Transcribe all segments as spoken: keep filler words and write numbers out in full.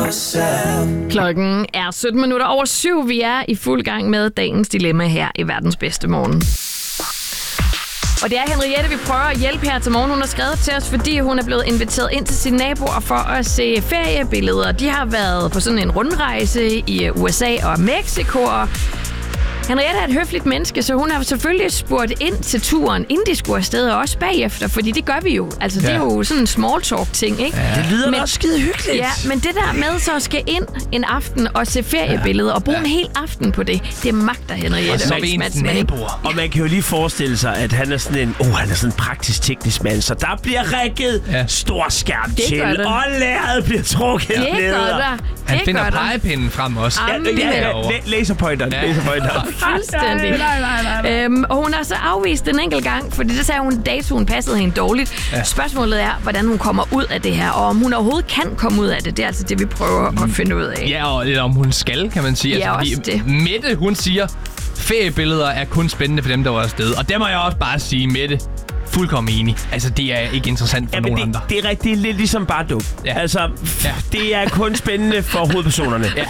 myself. Klokken er sytten minutter over syv. Vi er i fuld gang med dagens dilemma her i Verdens Bedste Morgen. Og det er Henriette, vi prøver at hjælpe her til morgen. Hun har skrevet til os, fordi hun er blevet inviteret ind til sine naboer for at se feriebilleder. De har været på sådan en rundrejse i U S A og Mexico, og Henriette er et høfligt menneske, så hun har selvfølgelig spurgt ind til turen, inden de skulle afsted, og også bagefter, fordi det gør vi jo. Altså, det ja. er jo sådan en small talk-ting, ikke? Ja. Det lyder men, også skide hyggeligt. Ja, men det der med så at skal ind en aften og se feriebilleder, ja. og bruge ja. en hel aften på det, det magter Henriette. Og så er vi ens naboer. Og man kan jo lige forestille sig, at han er sådan en, oh, han er sådan en praktisk teknisk mand, så der bliver rækket ja. stor skærm det til, og lærret bliver trukket det ned. Han finder pegepinden frem også. Ja, ja, ja, laserpointeren. Ja. Laserpointeren. Fuldstændig. Nej, nej, nej, nej. Øhm, og hun har så afvist en enkelt gang, fordi det sagde hun, at datoen passede hende dårligt. Ja. Spørgsmålet er, hvordan hun kommer ud af det her, og om hun overhovedet kan komme ud af det. Det er altså det, vi prøver mm. at finde ud af. Ja, og eller om hun skal, kan man sige. Ja, altså, også det. Mette, hun siger, feriebilleder er kun spændende for dem, der var afsted. Og der må jeg også bare sige, Mette, fuldkommen enig. Altså, det er ikke interessant for ja, nogen det, andre. Det er rigtigt lidt ligesom bare dum. Ja. Altså, ja. det er kun spændende for hovedpersonerne. Ja.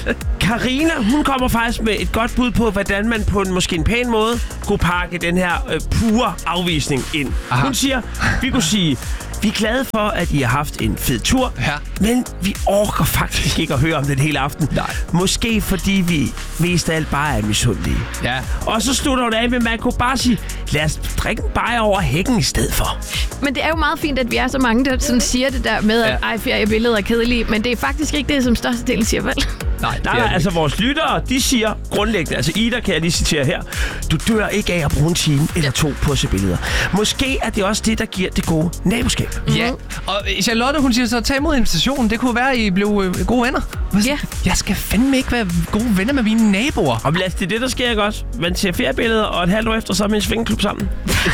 Karina, hun kommer faktisk med et godt bud på, hvordan man på en måske en pæn måde kunne pakke den her øh, pure afvisning ind. Aha. Hun siger, vi kunne sige, vi er glade for, at I har haft en fed tur, ja. men vi orker faktisk ikke at høre om den hele aften. Nej. Måske fordi vi mest af alt bare er misundelige. Ja. Og så slutter hun af med, at man kunne bare sige, lad os drikke en bajer over hækken i stedet for. Men det er jo meget fint, at vi er så mange, der sådan siger det der med, at ja. ej, feriebilleder er kedelige, men det er faktisk ikke det, som størstedelen siger, vel? Nej, der er altså vores lyttere, de siger grundlæggende, altså Ida kan jeg lige citere her, du dør ikke af at bruge en time eller to på at se billeder. Måske er det også det, der giver det gode naboskab. Ja, og Charlotte, hun siger så, tag imod invitationen. Det kunne være, at I blev øh, gode venner. Ja. Jeg skal fandme ikke være gode venner med mine naboer. Og lad det er det, der sker ikke også. Man ser feriebilleder, og et halvt år efter, så er man i svingeklub sammen.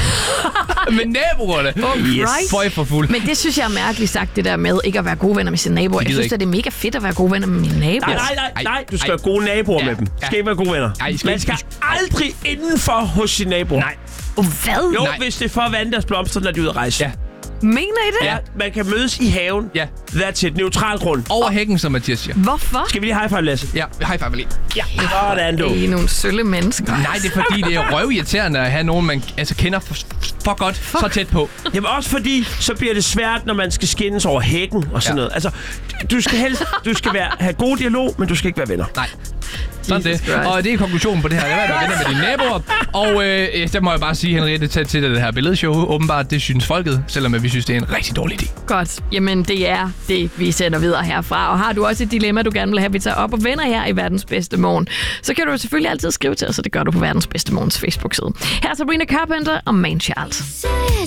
med naboerne? Oh, yes. Føj for fuld. Men det synes jeg er mærkeligt sagt, det der med ikke at være gode venner med sine naboer. Jeg synes, at det er mega fedt at være gode venner med mine naboer. Nej, nej, nej, nej. Du skal være gode naboer ja. med dem. Du skal ja. ikke være gode venner. Ej, skal man skal ikke... aldrig indenfor hos sine naboer. Nej. Hvad? Jo, nej. hvis det er for at vande deres blomster, når de er ude at rejse. Ja. Mener I det? Ja, man kan mødes i haven. Ja. That's it. Neutral grund. Over hækken, som Mathias siger. Hvorfor? Skal vi lige high five, Lasse? Ja, high five lige. Ja, sådan du. Det er nogle sølle mennesker. Nej, det er fordi, det er røvirriterende at have nogen, man altså, kender for, for godt, Fuck. så tæt på. Jamen også fordi, så bliver det svært, når man skal skændes over hækken og sådan ja. noget. Altså, du skal helst du skal være, have god dialog, men du skal ikke være venner. Nej. Sådan det. Christ. Og det er konklusionen på det her. Det er at være venner med dine naboer. Og øh, der må jeg bare sige, Henriette, tag til det her billedshow. Åbenbart, det synes folket, selvom vi synes, det er en rigtig dårlig idé. Godt. Jamen, det er det, vi sender videre herfra. Og har du også et dilemma, du gerne vil have, vi tager op og vender her i Verdens Bedste Morgen, så kan du selvfølgelig altid skrive til os, og det gør du på Verdens Bedste Morgens Facebook-side. Her er Sabrina Carpenter og Man Child.